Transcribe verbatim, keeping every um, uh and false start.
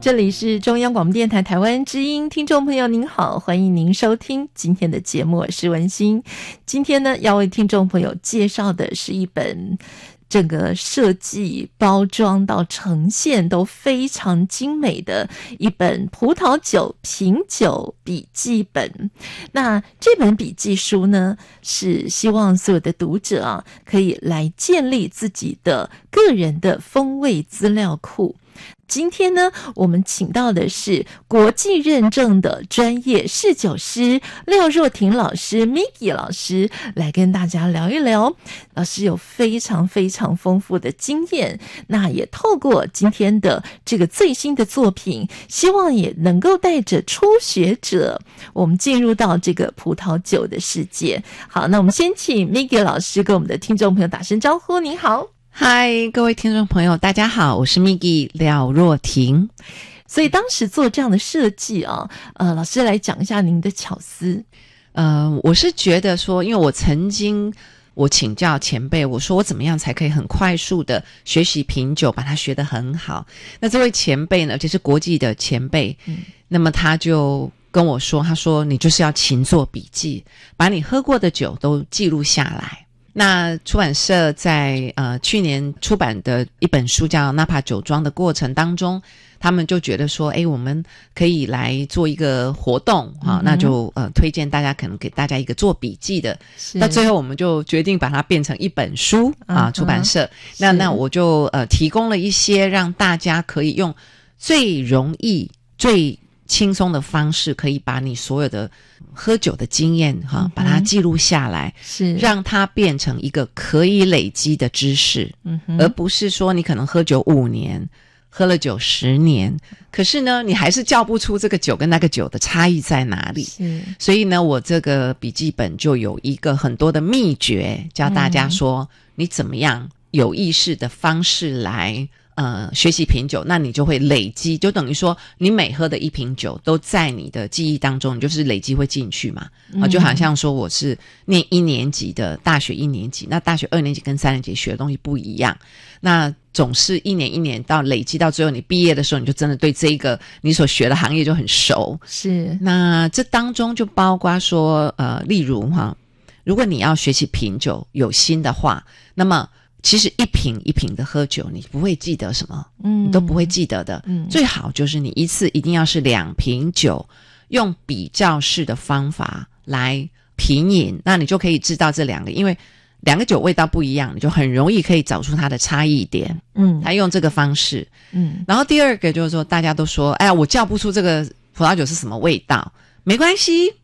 这里是中央广播电台台湾之音，听众朋友您好，欢迎您收听今天的节目，我是文心。今天呢，要为听众朋友介绍的是一本整个设计包装到呈现都非常精美的一本葡萄酒品酒笔记本。那这本笔记书呢，是希望所有的读者啊，可以来建立自己的个人的风味资料库。今天呢，我们请到的是国际认证的专业侍酒师廖若婷老师 Miggy 老师，来跟大家聊一聊。老师有非常非常丰富的经验，那也透过今天的这个最新的作品，希望也能够带着初学者，我们进入到这个葡萄酒的世界。好，那我们先请 Miggy 老师跟我们的听众朋友打声招呼。您好。 嗨，各位听众朋友大家好，我是 Miggy 廖若婷。 所以当时做这样的设计啊，呃，老师来讲一下您的巧思。 呃，我是觉得说，因为我曾经我请教前辈，我说我怎么样才可以很快速的学习品酒，把它学得很好。那这位前辈呢，就是国际的前辈，嗯，那么他就跟我说，他说你就是要勤做笔记，把你喝过的酒都记录下来。那出版社在呃去年出版的一本书叫《纳帕酒庄》的过程当中，他们就觉得说，诶，我们可以来做一个活动哈、嗯，那就呃推荐大家，可能给大家一个做笔记的。到最后我们就决定把它变成一本书啊，出版社。那那我就呃提供了一些让大家可以用最容易、最轻松的方式，可以把你所有的喝酒的经验哈、嗯，把它记录下来，是让它变成一个可以累积的知识，嗯，而不是说你可能喝酒五年，喝了酒十年，可是呢，你还是叫不出这个酒跟那个酒的差异在哪里。是，所以呢，我这个笔记本就有一个很多的秘诀，教大家说、嗯、你怎么样有意识的方式来。呃，学习品酒，那你就会累积，就等于说你每喝的一瓶酒都在你的记忆当中，你就是累积会进去嘛。嗯、啊，就好像说我是念一年级的大学一年级，那大学二年级跟三年级学的东西不一样，那总是一年一年到累积到最后，你毕业的时候，你就真的对这一个你所学的行业就很熟。是，那这当中就包括说，呃，例如哈，如果你要学习品酒有心的话，那么。其实一瓶一瓶的喝酒，你不会记得什么，嗯，你都不会记得的。嗯，最好就是你一次一定要是两瓶酒，用比较式的方法来品饮，那你就可以知道这两个，因为两个酒味道不一样，你就很容易可以找出它的差异点。嗯，他用这个方式。嗯，然后第二个就是说，大家都说，哎呀，我叫不出这个葡萄酒是什么味道，没关系。